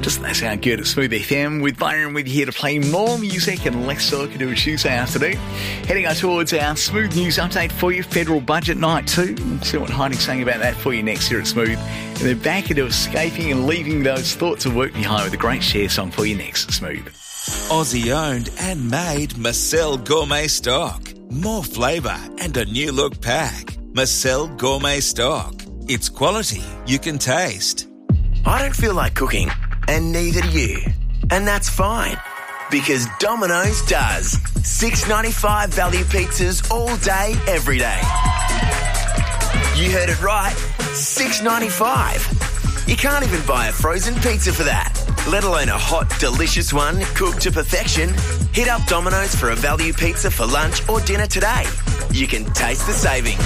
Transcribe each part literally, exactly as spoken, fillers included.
Just that's how good at Smooth F M with Byron with you here to play more music and less talk into a Tuesday afternoon. Heading on towards our Smooth News update for you, federal budget night too. We'll see what Heidi's saying about that for you next here at Smooth. And then back into escaping and leaving those thoughts of work behind with a great share song for you next at Smooth. Aussie owned and made Marcel Gourmet Stock. More flavour and a new look pack. Marcel Gourmet Stock. It's quality you can taste. I don't feel like cooking, and neither do you. And that's fine, because Domino's does. six ninety-five value pizzas all day, every day. You heard it right, six ninety-five. You can't even buy a frozen pizza for that, let alone a hot, delicious one cooked to perfection. Hit up Domino's for a value pizza for lunch or dinner today. You can taste the savings.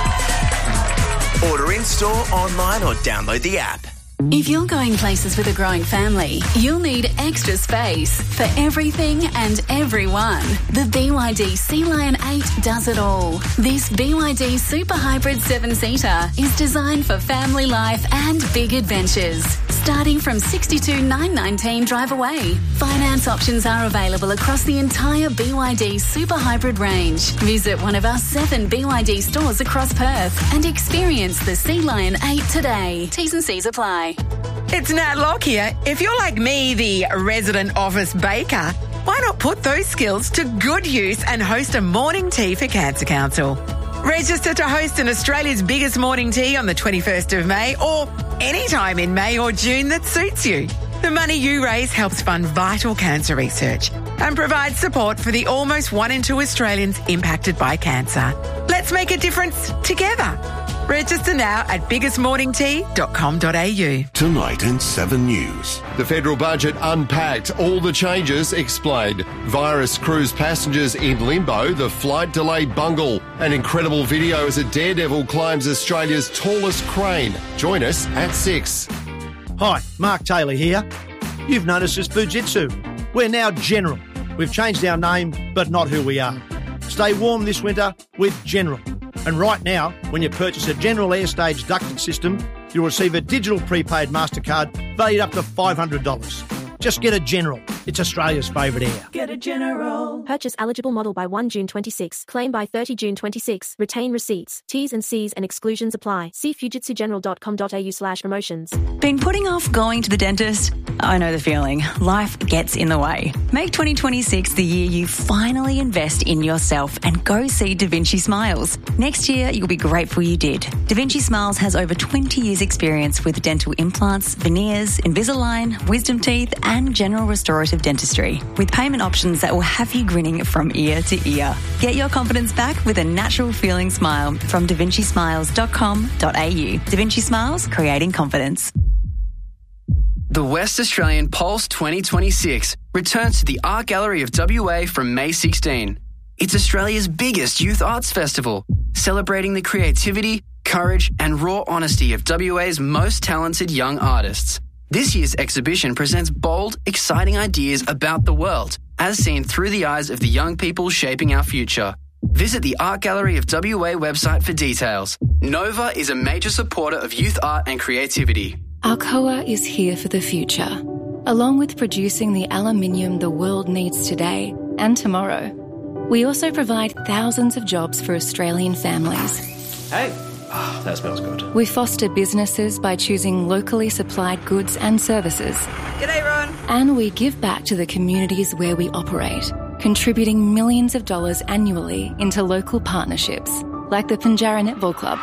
Order in-store, online or download the app. If you're going places with a growing family, you'll need extra space for everything and everyone. The B Y D Sea Lion eight does it all. This B Y D Super Hybrid seven-seater is designed for family life and big adventures. Starting from sixty-two thousand nine hundred nineteen drive away. Finance options are available across the entire B Y D Super Hybrid range. Visit one of our seven B Y D stores across Perth and experience the Sea Lion eight today. T's and C's apply. It's Nat Locke here. If you're like me, the resident office baker, why not put those skills to good use and host a morning tea for Cancer Council? Register to host an Australia's biggest morning tea on the twenty-first of May or any time in May or June that suits you. The money you raise helps fund vital cancer research and provides support for the almost one in two Australians impacted by cancer. Let's make a difference together. Register now at biggest morning tea dot com dot a u. Tonight in seven News. The federal budget unpacked, all the changes explained. Virus cruise passengers in limbo, the flight delay bungle. An incredible video as a daredevil climbs Australia's tallest crane. Join us at six. Hi, Mark Taylor here. You've noticed us Fujitsu. We're now General. We've changed our name, but not who we are. Stay warm this winter with General. And right now, when you purchase a General Airstage ducted system, you'll receive a digital prepaid MasterCard valued up to five hundred dollars. Just get a General. It's Australia's favourite air. Get a General. Purchase eligible model by first June twenty-six. Claim by thirtieth June twenty-six. Retain receipts. T's and C's and exclusions apply. See fujitsu general dot com dot a u slash promotions. Been putting off going to the dentist? I know the feeling. Life gets in the way. Make twenty twenty-six the year you finally invest in yourself and go see Da Vinci Smiles. Next year, you'll be grateful you did. Da Vinci Smiles has over twenty years experience with dental implants, veneers, Invisalign, wisdom teeth and general restorative dentistry, with payment options that will have you grinning from ear to ear. Get your confidence back with a natural feeling smile from da vinci smiles dot com dot a u. Da Vinci Smiles, creating confidence. The West Australian Pulse twenty twenty-six returns to the Art Gallery of W A from May sixteenth. It's Australia's biggest youth arts festival, celebrating the creativity, courage and raw honesty of W A's most talented young artists. This year's exhibition presents bold, exciting ideas about the world, as seen through the eyes of the young people shaping our future. Visit the Art Gallery of W A website for details. Nova is a major supporter of youth art and creativity. Alcoa is here for the future. Along with producing the aluminium the world needs today and tomorrow, we also provide thousands of jobs for Australian families. Hey, oh, that smells good. We foster businesses by choosing locally supplied goods and services. G'day, Ron. And we give back to the communities where we operate, contributing millions of dollars annually into local partnerships, like the Pinjarra Netball Club.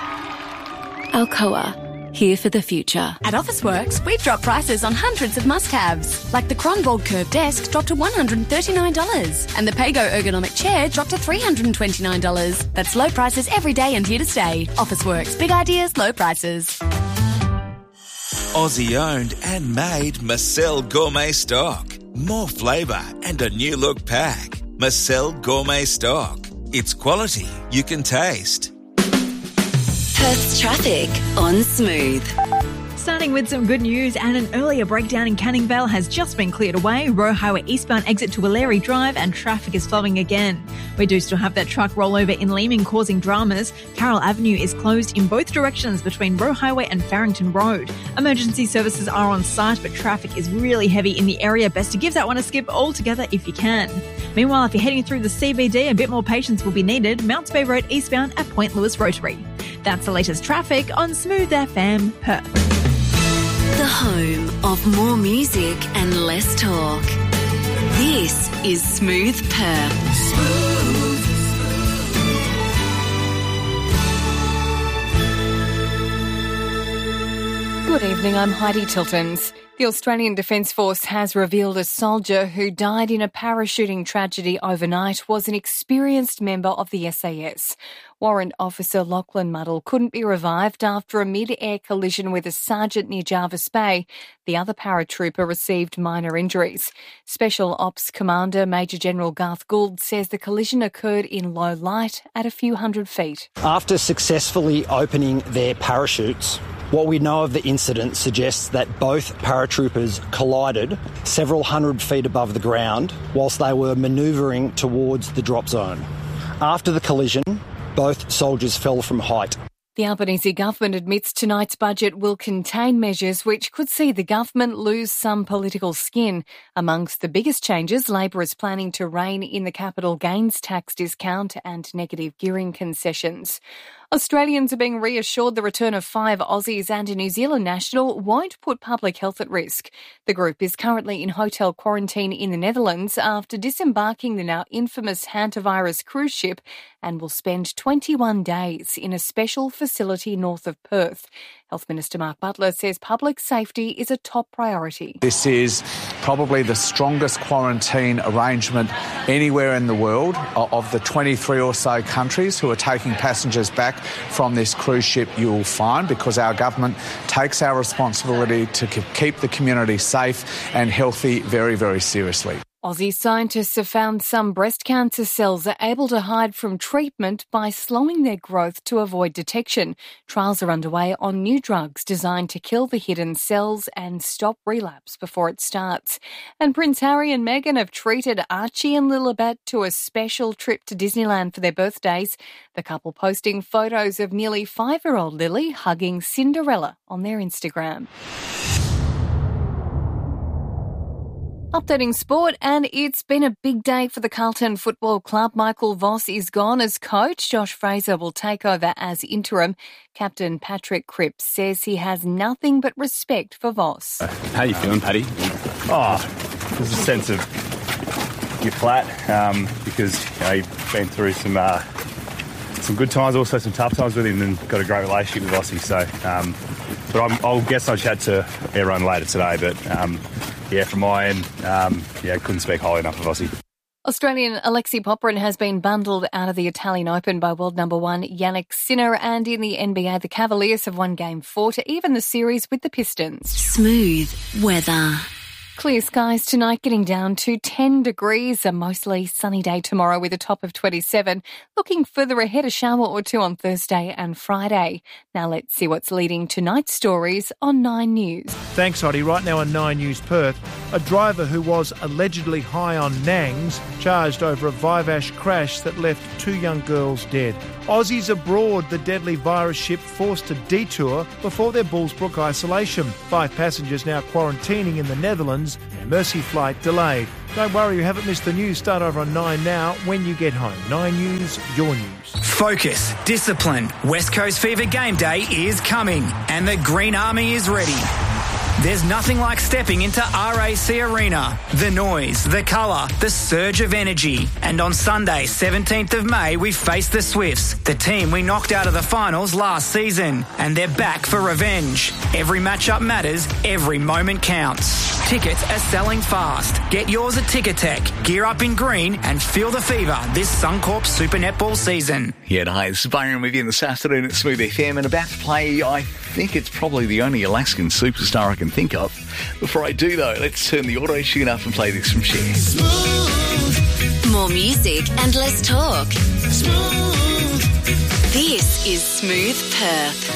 Alcoa, here for the future. At Officeworks, we've dropped prices on hundreds of must-haves, like the Cronborg Curve Desk dropped to one hundred thirty-nine dollars and the Pago Ergonomic Chair dropped to three hundred twenty-nine dollars. That's low prices every day and here to stay. Officeworks, big ideas, low prices. Aussie owned and made Marcel Gourmet Stock. More flavour and a new look pack. Marcel Gourmet Stock. It's quality you can taste. Perth's traffic on Smooth. Starting with some good news, and an earlier breakdown in Canning Vale has just been cleared away. Roe Highway eastbound exit to Walleri Drive and traffic is flowing again. We do still have that truck rollover in Leeming causing dramas. Carroll Avenue is closed in both directions between Roe Highway and Farrington Road. Emergency services are on site, but traffic is really heavy in the area. Best to give that one a skip altogether if you can. Meanwhile, if you're heading through the C B D, a bit more patience will be needed. Mounts Bay Road eastbound at Point Lewis Rotary. That's the latest traffic on Smooth F M Perth. The home of more music and less talk. This is Smooth Perth. Smooth. Good evening, I'm Heidi Tiltons. The Australian Defence Force has revealed a soldier who died in a parachuting tragedy overnight was an experienced member of the S A S. Warrant Officer Lachlan Muddle couldn't be revived after a mid-air collision with a sergeant near Jarvis Bay. The other paratrooper received minor injuries. Special Ops Commander Major General Garth Gould says the collision occurred in low light at a few hundred feet. After successfully opening their parachutes, what we know of the incident suggests that both paratroopers collided several hundred feet above the ground whilst they were manoeuvring towards the drop zone. After the collision, both soldiers fell from height. The Albanese government admits tonight's budget will contain measures which could see the government lose some political skin. Amongst the biggest changes, Labor is planning to rein in the capital gains tax discount and negative gearing concessions. Australians are being reassured the return of five Aussies and a New Zealand national won't put public health at risk. The group is currently in hotel quarantine in the Netherlands after disembarking the now infamous hantavirus cruise ship and will spend twenty-one days in a special facility north of Perth. Health Minister Mark Butler says public safety is a top priority. This is probably the strongest quarantine arrangement anywhere in the world of the twenty-three or so countries who are taking passengers back from this cruise ship. You will find, because our government takes our responsibility to keep the community safe and healthy very, very seriously. Aussie scientists have found some breast cancer cells are able to hide from treatment by slowing their growth to avoid detection. Trials are underway on new drugs designed to kill the hidden cells and stop relapse before it starts. And Prince Harry and Meghan have treated Archie and Lilibet to a special trip to Disneyland for their birthdays. The couple posting photos of nearly five-year-old Lily hugging Cinderella on their Instagram. Updating sport, and it's been a big day for the Carlton Football Club. Michael Voss is gone as coach. Josh Fraser will take over as interim. Captain Patrick Cripps says he has nothing but respect for Voss. How are you feeling, Paddy? Oh, there's a sense of you're flat um, because you know, you've been through some uh, some good times, also some tough times with him, and got a great relationship with Vossi. So, um, but I'm, I'll guess I'll chat to everyone later today. But um, yeah, from my end, um, yeah, couldn't speak highly enough of Vossi. Australian Alexei Popyrin has been bundled out of the Italian Open by world number one Yannick Sinner, and in the N B A, the Cavaliers have won game four to even the series with the Pistons. Smooth weather. Clear skies tonight, getting down to ten degrees. A mostly sunny day tomorrow with a top of twenty-seven. Looking further ahead, a shower or two on Thursday and Friday. Now let's see what's leading tonight's stories on Nine News. Thanks, Hoddy. Right now on Nine News Perth, a driver who was allegedly high on Nangs charged over a Vivash crash that left two young girls dead. Aussies abroad, the deadly virus ship forced to detour before their Bullsbrook isolation. Five passengers now quarantining in the Netherlands, their Mercy flight delayed. Don't worry, you haven't missed the news. Start over on Nine now when you get home. Nine News, your news. Focus, discipline. West Coast Fever Game Day is coming, and the Green Army is ready. There's nothing like stepping into R A C Arena. The noise, the colour, the surge of energy. And on Sunday, seventeenth of May, we face the Swifts, the team we knocked out of the finals last season. And they're back for revenge. Every matchup matters, every moment counts. Tickets are selling fast. Get yours at Ticketek. Gear up in green and feel the fever this Suncorp Super Netball season. Yeah, hi, this is Byron with you this afternoon at Smooth F M, and about to play, I think it's probably the only Alaskan superstar I can think of. Before I do, though, let's turn the auto tune up and play this from Cher. Smooth. More music and less talk. Smooth. This is Smooth Perth.